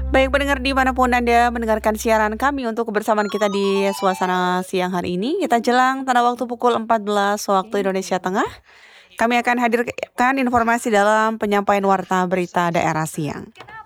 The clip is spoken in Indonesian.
Baik pendengar dimanapun Anda mendengarkan siaran kami untuk kebersamaan kita di suasana siang hari ini, kita jelang tanda waktu pukul 14 waktu Indonesia Tengah. Kami akan hadirkan informasi dalam penyampaian warta berita daerah siang.